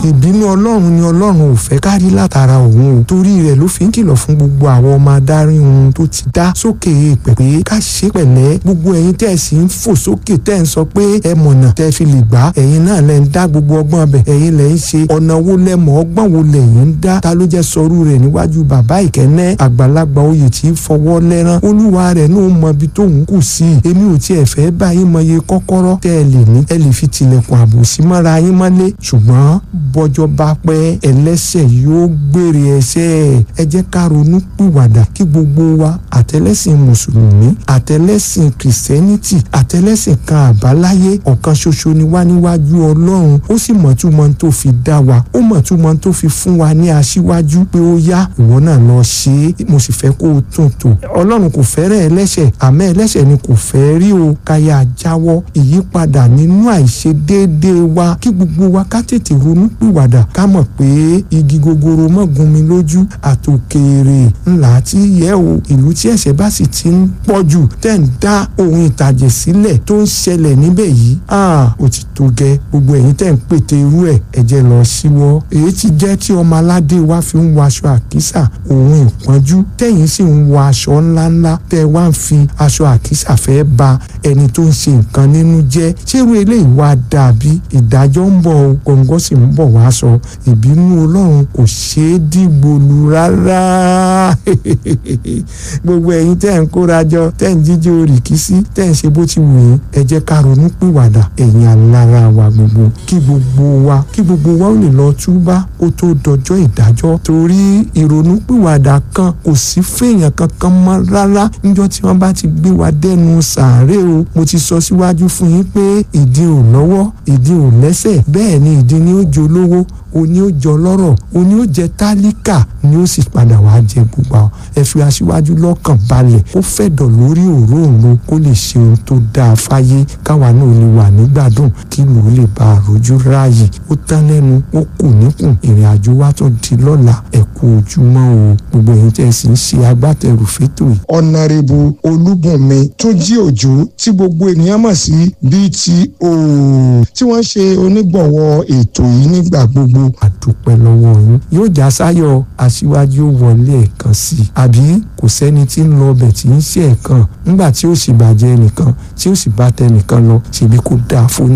ìbínú Ọlọ́run ni Ọlọ́run ò fẹ́ kárí látara òun o. Torí rẹ̀ ló fi ń kìlọ̀ fún gbogbo àwọn ọmọ adarí ohun tó ti dá sókè èèpẹ̀ pé ká ṣe pẹ̀lẹ́. Gbogbo ẹ̀yin tẹ́ ẹ̀ sì ń fò sókè tẹ́ ẹ̀ ń sọ pé ẹ mọ̀nà tẹ́ fi lè gbà, ẹ̀yin náà lẹ́ ń dá gbogbo ọgbọ́n ọbẹ̀, ẹ̀yin lẹ́ ń ṣe ọ̀nà wo lẹ mọ̀, ọgbọ́n wo lẹ̀yin ń dá. Ta ló jẹ́ sọrú rẹ̀ níwájú bàbá ìkẹ́nẹ́ àgbàlagbà oyè tí fọwọ́ lẹ́rán? Olúwa rẹ̀ náà mọ ibi tóun kù sí. Èmi ò tiẹ̀ fẹ́ bá yín mọ iye kọ́kọ́rọ́ tẹ́ ẹ lè ní, ẹ lè fi tilẹ̀kùn àbòsí mọ́ra yín mọ́lé. Ṣùgbọ́n bọ́jọ́ bá pẹ́ ẹlẹ́ṣẹ̀ yóò gbèrè ẹ̀ṣẹ̀. Ẹ jẹ́ ká ronú pìwàdà kí gbogbo wa, àtẹlẹ́sìn mùsùlùmí, àtẹlẹ́sìn kìrìsìtẹ́nìtì, àtẹlẹ́sìn kan àbáláyé, ọ̀kan ṣoṣo ni wá níwájú Ọlọ́run. Ó sì mọ̀túmọ̀ tó fi dá wa, ó mọ̀túmọ̀ tó fi fún wa ní aṣíwájú pé ó yá ìwọ náà lọ ṣe é. Mo sì fẹ́ kó o tún tò. Ọlọ́run kò fẹ́rẹ̀ ẹlẹ́ṣẹ̀, àmọ́ ẹlẹ́ṣẹ̀ ni kò fẹ́ rí o. Káyà jáwọ́ ìyípadà nínú àìṣedéédéé wa, kí gbogbo wa ká tètè ronú pìwàdà, ká mọ̀ pé igi gogoro mọ́ gún mi lójú, àtòkèèrè ńlá tí yẹ o. Ìlú tí ẹ̀ṣẹ̀ bá sì ti ń pọ̀ jù tẹ́ ń dá ohun ìtàjẹ̀ sílẹ̀ tó ń ṣẹlẹ̀ níbẹ̀ yìí, ó ti tó gẹ́. Gbogbo ẹ̀yin tẹ́ ń pète irú ẹ̀, ẹ jẹ́ lọ síwọ́. Èyí ti jẹ́ tí ọmọ aládé wa fi ń wọ aṣọ àkísà òun ìpọ́njú, tẹ́yìn sì ń wọ aṣọ ńláńlá, tẹ́ wá ń fi aṣọ àkísà fẹ́ ba ẹni tó ń ṣe nǹkan nínú jẹ́. Ṣé irú eléyìí wá dàbí? Ìdájọ́ ń bọ̀ o, gọ̀ǹgọ̀ sì ń bọ̀ wá sọ. Ìbínú Ọlọ́run kò ṣeé dìgbòlù rárá. Gbogbo ẹ̀yin tẹ́ ń kórajọ, tẹ́ ń jíjó òrìkísí, tẹ́ ń ṣe bó ti wù yín, ẹ jẹ́ ká ronú pìwàdà ẹ̀yin alára wa gbogbo, kí gbogbo wa ó lè lọ túbá ó tó dọjọ́ ìdájọ́. Torí ìrònú pìwàdà kan kò sí fèèyàn kankan mọ́ rárá níjọ́ tí wọ́n bá ti gbé wa dẹ́nu sàárè o. Mo ti sọ síwájú fún yín pé ìdí ò lọ́wọ́, ìdí ò lẹ́sẹ̀, bẹ́ẹ̀ ni ìdí ni ó jẹ olówó, òní ó jẹ ọlọ́rọ̀, òní ó jẹ tálíkà, ni ó sì padà wá jẹ gbogbo àwọn. Ẹ fi aṣíwájú lọ́kàn balẹ̀, ó fẹ̀dọ̀ lórí òróǹro kó lè ṣe ohun tó dáa fáyé, káwa náà lè wà nígbàdùn, kí ló lè bá àròjù ráàyè. Ó tán lẹ́nu, ó kù níkùn, ìrìn àjò wa tó di lọ́la. Ẹ kú ojúmọ́ o, gbogbo ẹ̀yin tẹ́ ẹ sì ń ṣe agbátẹrù fétò yìí. Ọ̀nàrẹ́bù Olúbùnmi Túnjí Òjó, tí gbogbo ènìyàn mọ̀ sí BTO, tí wọ́n ṣe onígbọ̀wọ́ ètò yìí nígbà gbogbo. A dúpẹ́ lọ́wọ́ yín. Yóò já sáyọ̀, aṣíwájú wọlé ẹ̀kan sí i. Àbí kò sẹ́ni tí ń lọ ọbẹ̀ tí ń ṣe ẹ̀kan nígbà tí ó sì bàjẹ́ ẹnìkan tí ó sì bá tẹnìkan lọ, ṣèbí kò dáa fún